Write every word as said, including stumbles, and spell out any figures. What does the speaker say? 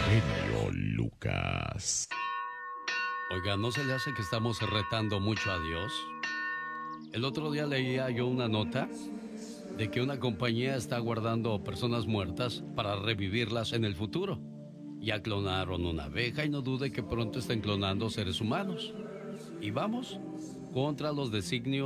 genio Lucas. Oiga, ¿no se le hace que estamos retando mucho a Dios? El otro día leía yo una nota de que una compañía está guardando personas muertas para revivirlas en el futuro. Ya clonaron una abeja y no dude que pronto estén clonando seres humanos. Y vamos contra los designios